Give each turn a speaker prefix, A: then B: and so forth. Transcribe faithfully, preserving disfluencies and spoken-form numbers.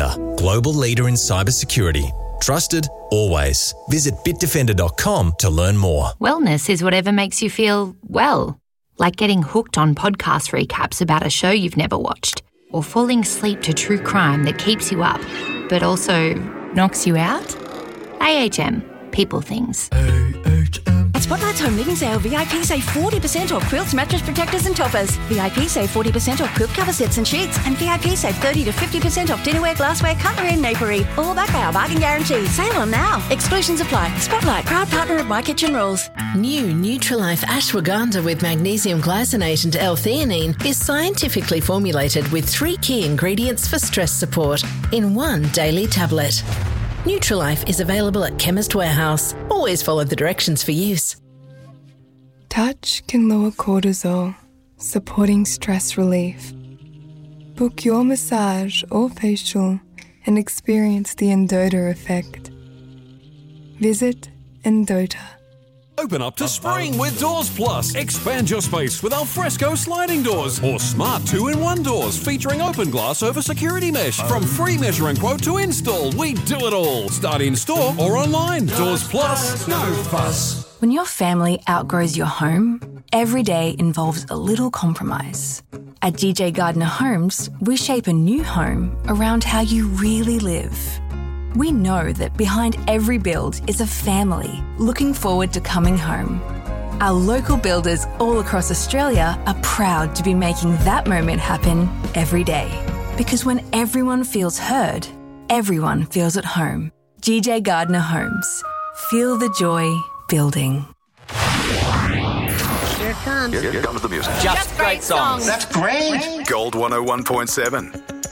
A: Bitdefender, global leader in cybersecurity. Trusted, always. Visit bit defender dot com to learn more.
B: Wellness is whatever makes you feel well. Like getting hooked on podcast recaps about a show you've never watched. Or falling asleep to true crime that keeps you up, but also knocks you out. A H M. People things.
C: A H M. At Spotlight's Home Living Sale, V I P save forty percent off quilts, mattress protectors and toppers. V I P save forty percent off quilt cover sets and sheets. And V I P save thirty to fifty percent off dinnerware, glassware, cutlery and napery. All backed by our bargain guarantee. Sale on now. Exclusions apply. Spotlight, proud partner of My Kitchen Rules.
D: New Nutrilife ashwagandha with magnesium glycinate and L-theanine is scientifically formulated with three key ingredients for stress support in one daily tablet. Nutrilife is available at Chemist Warehouse. Always follow the directions for use.
E: Touch can lower cortisol, supporting stress relief. Book your massage or facial and experience the Endota effect. Visit Endota.
F: Open up to spring with Doors Plus. Expand your space with Alfresco sliding doors or smart two in one doors featuring open glass over security mesh. From free measure and quote to install, we do it all. Start in store or online. Doors Plus, no fuss.
G: When your family outgrows your home, every day involves a little compromise. At G J Gardner Homes, we shape a new home around how you really live. We know that behind every build is a family looking forward to coming home. Our local builders all across Australia are proud to be making that moment happen every day. Because when everyone feels heard, everyone feels at home. G J Gardner Homes. Feel the joy building.
H: Here it comes.
I: Here, here comes the music.
H: Just, Just great songs.
I: That's great. Gold one oh one point seven.